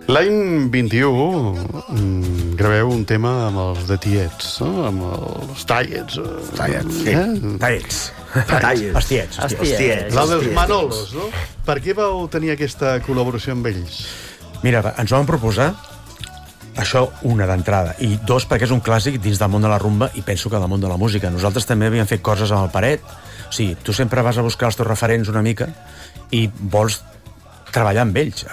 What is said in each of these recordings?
L'any 21 graveu un tema amb els de Tiets, no? Amb els Tallets. Tallets. Els tiets. La dels Manolos, no? Per què vau tenir aquesta col·laboració amb ells? Mira, ens ho vam proposar, això una d'entrada, i dos, perquè és un clàssic dins del món de la rumba i penso que del món de la música. Nosaltres també havíem fet coses amb el Paret. O sigui, tu sempre vas a buscar els teus referents una mica i vols treballar amb ells.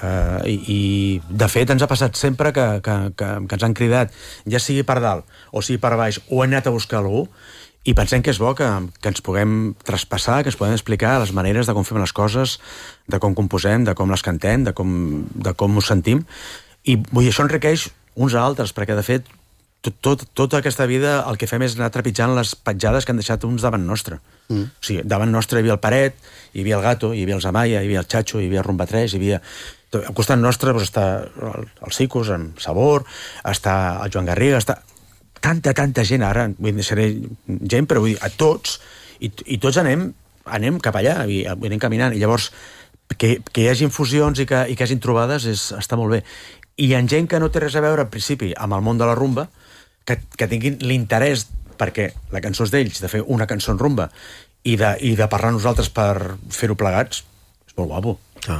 I de fet, ens ha passat sempre que ens han cridat, ja sigui per dalt o sigui per baix, o hem anat a buscar algú, i pensem que és bo que ens puguem traspassar, que ens puguem explicar les maneres de com fem les coses, de com composem, de com les cantem, de com ho sentim. I vull dir, això enriqueix uns a altres, perquè de fet tota aquesta vida el que fem és anar trepitjant les petjades que han deixat uns davant nostre. O sigui, davant nostre hi havia el Paret, hi havia el Gato, hi havia el Zamaya, hi havia el Chacho, hi havia el Rumba 3, hi havia... Al costat nostre doncs, està el Sicus, amb Sabor, està el Joan Garriga, està... Tanta gent, ara vull dir, seré gent, però vull dir, a tots, i tots anem cap allà, i anem caminant, i llavors que hi hagi infusions i que hi hagin trobades està molt bé. I hi ha gent que no té res a veure, al principi, amb el món de la rumba, que tinguin l'interès, perquè la cançó és d'ells, de fer una cançó en rumba, i de parlar nosaltres per fer-ho plegats, és molt guapo.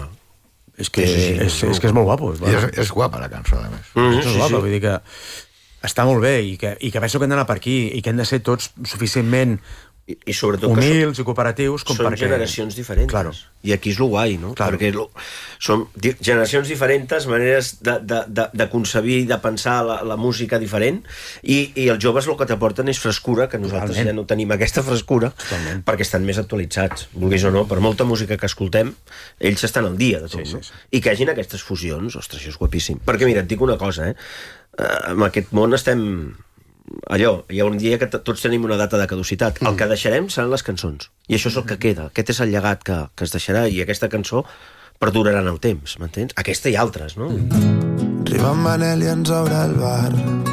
És que és molt guapo. I és guapa la cançó, a més. És guapa, vull dir que està molt bé, i que penso que hem d'anar per aquí, i que hem de ser tots suficientment i sobretot humils i cooperatius com són perquè... generacions diferents. Claro. I aquí és lo guai, no? Claro. Perquè són generacions diferents, maneres de concebir i de pensar la música diferent, i els joves el que t'aporten és frescura, que nosaltres ja no tenim aquesta frescura. Totalment. Perquè estan més actualitzats, vulguis o no, per molta música que escoltem, ells estan al dia de tot, no? I que hagin aquestes fusions, ostres, això és guapíssim. Perquè mira, et dic una cosa, en aquest món estem... Allò, hi ha un dia que tots tenim una data de caducitat. El que deixarem seran les cançons. I això és el que queda. Aquest és el llegat que es deixarà, i aquesta cançó perdurarà en el temps, m'entens? Aquesta i altres, no? Arriba en Manel i ens obre el bar.